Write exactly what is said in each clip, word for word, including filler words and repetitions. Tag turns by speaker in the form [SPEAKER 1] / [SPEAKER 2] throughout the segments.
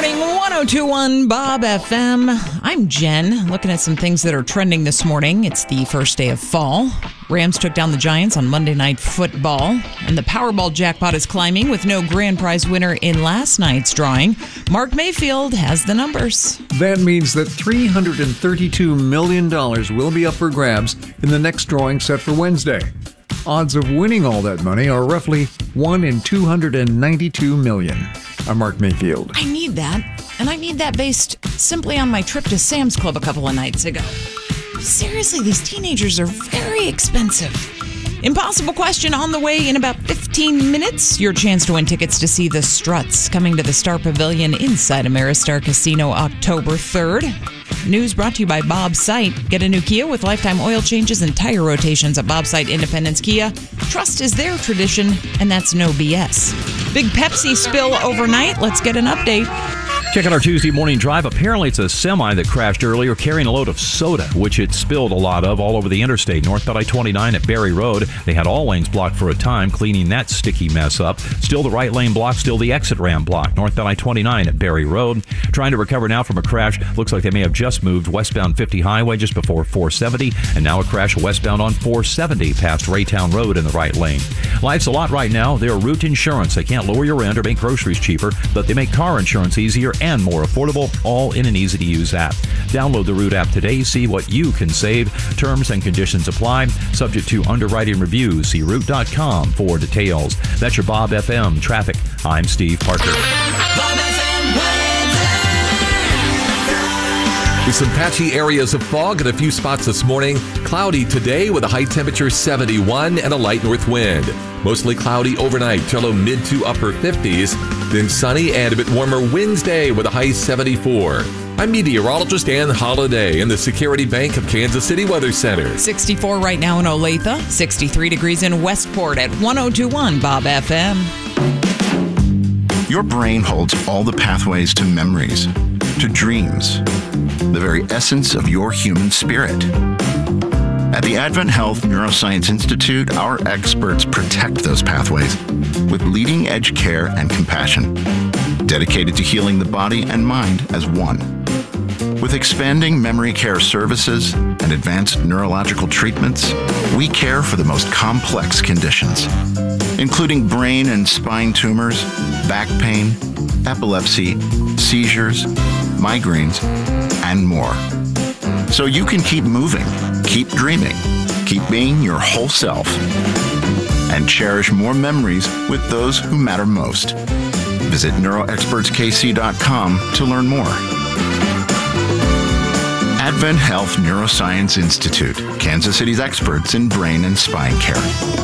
[SPEAKER 1] morning, one oh two point one Bob F M. I'm Jen, looking at some things that are trending this morning. It's the first day of fall. Rams took down the Giants on Monday Night Football, and the Powerball jackpot is climbing with no grand prize winner in last night's drawing. Mark Mayfield has the numbers.
[SPEAKER 2] That means that three hundred thirty-two million dollars will be up for grabs in the next drawing set for Wednesday. Odds of winning all that money are roughly one in two hundred ninety-two million. I'm Mark Mayfield.
[SPEAKER 1] I need that, and I need that based simply on my trip to Sam's Club a couple of nights ago. Seriously, these teenagers are very expensive. Impossible question on the way in about fifteen minutes. Your chance to win tickets to see the Struts coming to the Star Pavilion inside Ameristar Casino October third. News brought to you by Bob's Site. Get a new Kia with lifetime oil changes and tire rotations at Bob's Site Independence Kia. Trust is their tradition, and that's no B S. Big Pepsi spill overnight. Let's get an update.
[SPEAKER 3] Check out our Tuesday morning drive. Apparently, it's a semi that crashed earlier carrying a load of soda, which it spilled a lot of all over the interstate. Northbound I twenty-nine at Berry Road. They had all lanes blocked for a time, cleaning that sticky mess up. Still the right lane blocked, still the exit ramp blocked. Northbound I twenty-nine at Berry Road. Trying to recover now from a crash. Looks like they may have just moved westbound fifty Highway just before four seventy, and now a crash westbound on four seventy past Raytown Road in the right lane. Life's a lot right now. They're Root Insurance. They can't lower your rent or make groceries cheaper, but they make car insurance easier and more affordable, all in an easy-to-use app. Download the Root app today. See what you can save. Terms and conditions apply. Subject to underwriting reviews. See root dot com for details. That's your Bob F M traffic. I'm Steve Parker.
[SPEAKER 4] Bob F M
[SPEAKER 5] With some patchy areas of fog and a few spots this morning. Cloudy today with a high temperature seventy-one and a light north wind. Mostly cloudy overnight till a mid to upper fifties. Then sunny and a bit warmer Wednesday with a high seventy-four. I'm meteorologist Ann Holiday in the Security Bank of Kansas City Weather Center.
[SPEAKER 1] sixty-four right now in Olathe, sixty-three degrees in Westport at one oh two point one Bob F M.
[SPEAKER 6] Your brain holds all the pathways to memories, to dreams, the very essence of your human spirit. At the Advent Health Neuroscience Institute, our experts protect those pathways with leading-edge care and compassion, dedicated to healing the body and mind as one. With expanding memory care services and advanced neurological treatments, we care for the most complex conditions, including brain and spine tumors, back pain, epilepsy, seizures, migraines, and more. So you can keep moving, keep dreaming, keep being your whole self, and cherish more memories with those who matter most. Visit neuro experts k c dot com to learn more. Advent Health Neuroscience Institute, Kansas City's experts in brain and spine care.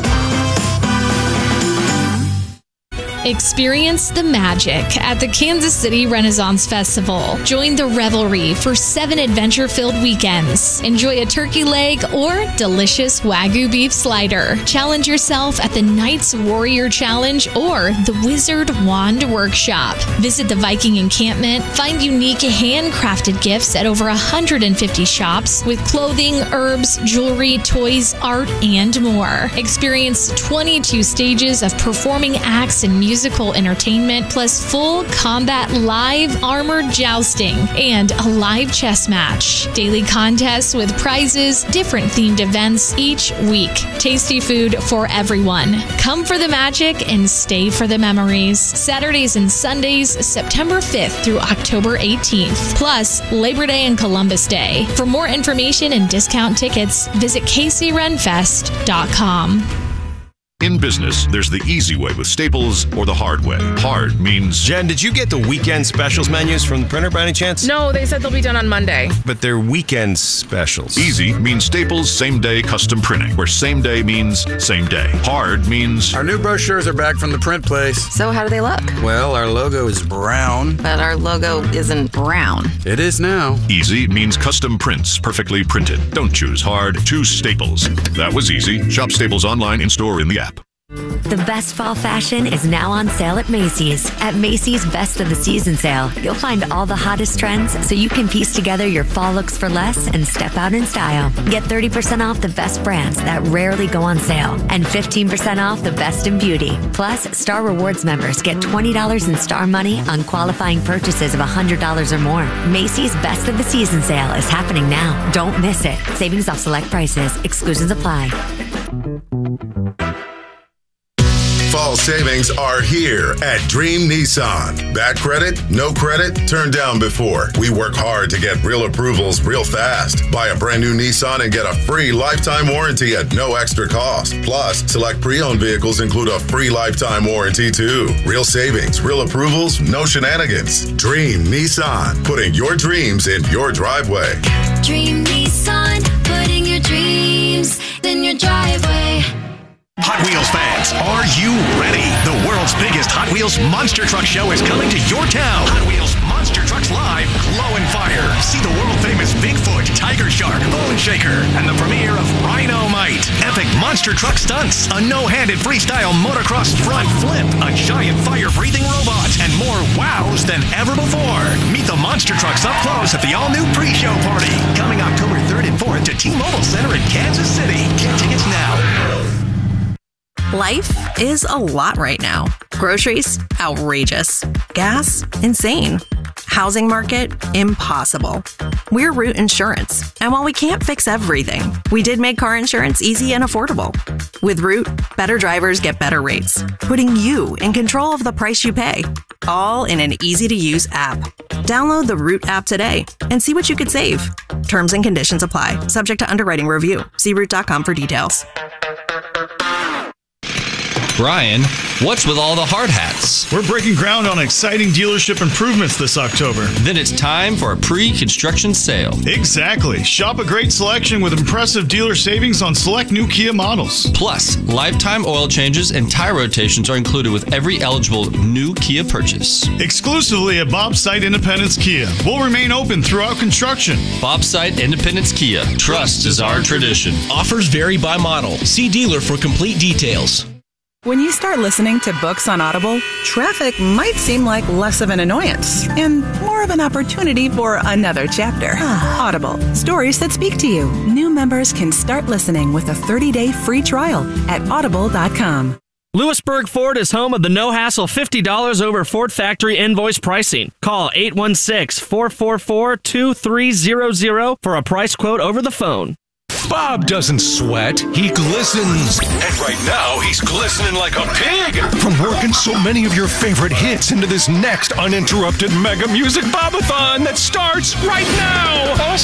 [SPEAKER 7] Experience the magic at the Kansas City Renaissance Festival. Join the revelry for seven adventure-filled weekends. Enjoy a turkey leg or delicious Wagyu beef slider. Challenge yourself at the Knights Warrior Challenge or the Wizard Wand Workshop. Visit the Viking encampment. Find unique handcrafted gifts at over one hundred fifty shops with clothing, herbs, jewelry, toys, art, and more. Experience twenty-two stages of performing acts and music. Musical entertainment, plus full combat live armored jousting and a live chess match. Daily contests with prizes, different themed events each week. Tasty food for everyone. Come for the magic and stay for the memories. Saturdays and Sundays, September fifth through October eighteenth. Plus Labor Day and Columbus Day. For more information and discount tickets, visit k c ren fest dot com.
[SPEAKER 8] In business, there's the easy way with Staples or the hard way. Hard means...
[SPEAKER 9] Jen, did you get the weekend specials menus from the printer by any chance?
[SPEAKER 10] No, they said they'll be done on Monday.
[SPEAKER 9] But they're weekend specials.
[SPEAKER 8] Easy means Staples same-day custom printing, where same day means same day. Hard means...
[SPEAKER 11] Our new brochures are back from the print place.
[SPEAKER 10] So how do they look?
[SPEAKER 11] Well, our logo is brown.
[SPEAKER 10] But our logo isn't brown.
[SPEAKER 11] It is now.
[SPEAKER 8] Easy means custom prints, perfectly printed. Don't choose hard, choose Staples. That was easy. Shop Staples online, in-store, in the app.
[SPEAKER 12] The best fall fashion is now on sale at Macy's. At Macy's Best of the Season sale, you'll find all the hottest trends so you can piece together your fall looks for less and step out in style. Get thirty percent off the best brands that rarely go on sale and fifteen percent off the best in beauty. Plus, Star Rewards members get twenty dollars in Star Money on qualifying purchases of one hundred dollars or more. Macy's Best of the Season sale is happening now. Don't miss it. Savings off select prices. Exclusions apply.
[SPEAKER 13] Fall savings are here at Dream Nissan. Bad credit? No credit? Turned down before. We work hard to get real approvals real fast. Buy a brand new Nissan and get a free lifetime warranty at no extra cost. Plus, select pre-owned vehicles include a free lifetime warranty too. Real savings, real approvals, no shenanigans. Dream Nissan, putting your dreams in your driveway.
[SPEAKER 14] Dream Nissan, putting your dreams in your driveway.
[SPEAKER 15] Hot Wheels fans, are you ready? The world's biggest Hot Wheels Monster Truck Show is coming to your town. Hot Wheels Monster Trucks Live, Glow and Fire. See the world-famous Bigfoot, Tiger Shark, Bone Shaker, and the premiere of Rhino-Mite. Epic monster truck stunts, a no-handed freestyle motocross front flip, a giant fire-breathing robot, and more wows than ever before. Meet the monster trucks up close at the all-new pre-show party. Coming October third and fourth to T-Mobile Center in Kansas City. Get tickets now.
[SPEAKER 16] Life is a lot right now. Groceries, outrageous. Gas, insane. Housing market, impossible. We're Root Insurance, and while we can't fix everything, we did make car insurance easy and affordable. With Root, better drivers get better rates, putting you in control of the price you pay, all in an easy-to-use app. Download the Root app today and see what you could save. Terms and conditions apply, subject to underwriting review. See root dot com for details.
[SPEAKER 17] Brian, what's with all the hard hats?
[SPEAKER 18] We're breaking ground on exciting dealership improvements this October.
[SPEAKER 17] Then it's time for a pre-construction sale.
[SPEAKER 18] Exactly. Shop a great selection with impressive dealer savings on select new Kia models.
[SPEAKER 17] Plus, lifetime oil changes and tire rotations are included with every eligible new Kia purchase.
[SPEAKER 18] Exclusively at Bob's Site Independence Kia. We'll remain open throughout construction.
[SPEAKER 17] Bob's Site Independence Kia. Trust is our tradition.
[SPEAKER 19] Offers vary by model. See dealer for complete details.
[SPEAKER 20] When you start listening to books on Audible, traffic might seem like less of an annoyance and more of an opportunity for another chapter. Audible, stories that speak to you. New members can start listening with a thirty-day free trial at audible dot com.
[SPEAKER 21] Lewisburg Ford is home of the no-hassle fifty dollars over Ford factory invoice pricing. Call eight one six, four four four, two three zero zero for a price quote over the phone.
[SPEAKER 22] Bob doesn't sweat, he glistens. And right now, he's glistening like a pig. From working so many of your favorite hits into this next uninterrupted mega music bobathon that starts right now.